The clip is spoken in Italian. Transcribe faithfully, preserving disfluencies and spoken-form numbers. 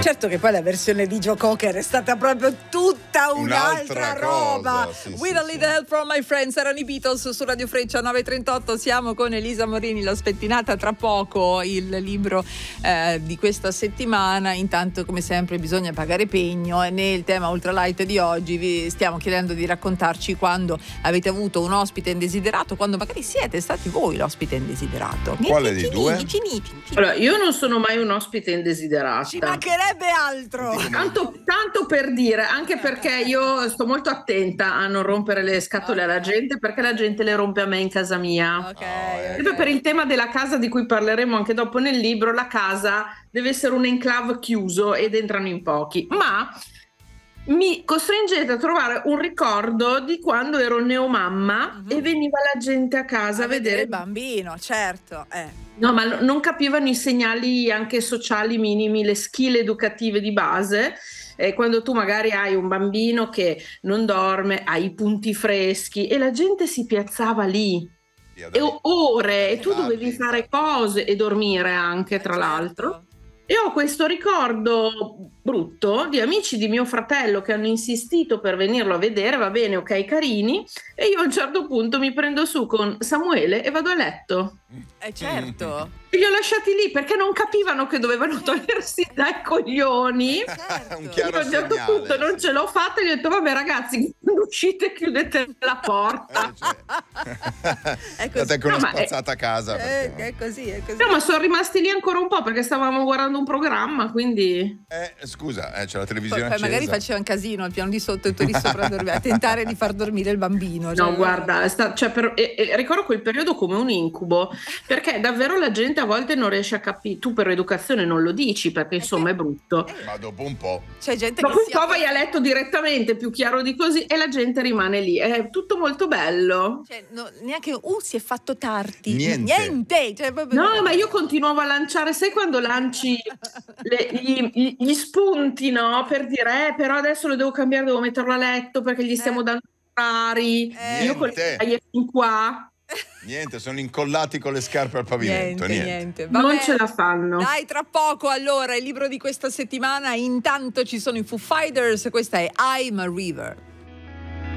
Certo che poi la versione di Joe Cocker è stata proprio tutta un'altra, un'altra roba. Sì, We sì, don't sì. need help from my friends. Erano i Beatles su Radio Freccia nove e trentotto. Siamo con Elisa Morini, la spettinata. Tra poco il libro eh, di questa settimana. Intanto, come sempre, bisogna pagare pegno. E nel tema ultralight di oggi vi stiamo chiedendo di raccontarci quando avete avuto un ospite indesiderato, quando magari siete stati voi l'ospite indesiderato. Quale dei due? Allora, io non sono mai un ospite indesiderato. Ci mancherebbe altro. Tanto, tanto per dire, anche perché io sto molto attenta a non rompere le scatole Okay. alla gente, perché la gente le rompe a me in casa mia. Ok, Proprio per il tema della casa di cui parleremo anche dopo nel libro, la casa deve essere un enclave chiuso ed entrano in pochi. Ma mi costringete a trovare un ricordo di quando ero neomamma Mhm. e veniva la gente a casa a a vedere il bambino, certo. Eh. No, ma no- non capivano i segnali anche sociali minimi, le skill educative di base. Eh, quando tu magari hai un bambino che non dorme, hai i punti freschi e la gente si piazzava lì e o- ore e tu dovevi fare cose e dormire anche, tra Eh, l'altro. certo. E ho questo ricordo brutto di amici di mio fratello che hanno insistito per venirlo a vedere, va bene, ok, carini, e io a un certo punto mi prendo su con Samuele e vado a letto. Eh, certo. E li ho lasciati lì perché non capivano che dovevano togliersi dai coglioni. certo. Un Io chiaro a un certo segnale, punto non sì. ce l'ho fatta e gli ho detto vabbè ragazzi, quando uscite chiudete la porta. Eh, cioè. È così. Date con una No, ma è- spazzata a casa. Eh, perché- è così, è così. No, ma sono rimasti lì ancora un po' perché stavamo guardando un programma, quindi Eh, scusa, eh, c'è la Poi, televisione poi accesa. magari faceva un casino al piano di sotto e tu eri sopra a dormire, a tentare di far dormire il bambino. no, cioè, guarda, è sta- cioè, per- e- e ricordo quel periodo come un incubo, perché davvero la gente a volte non riesce a capire. Tu per educazione non lo dici perché insomma è brutto. eh, Ma dopo un po'. c'è gente Dopo che un si po' apre- vai a letto direttamente, più chiaro di così, e la gente rimane lì. È tutto molto bello. Cioè, no, neanche uh si è fatto tardi. Niente. Niente, cioè, proprio- No, ma io continuavo a lanciare, sai quando lanci le- gli, gli- gli spunti, no? Per dire, eh, però adesso lo devo cambiare, devo metterlo a letto perché gli stiamo Eh. dando orari. Eh. Io con le Niente. taglie fin qua, Niente, sono incollati con le scarpe al pavimento. niente, Niente. niente. Va non bene. ce la fanno. Dai, tra poco allora il libro di questa settimana. Intanto ci sono i Foo Fighters, questa è I'm a River.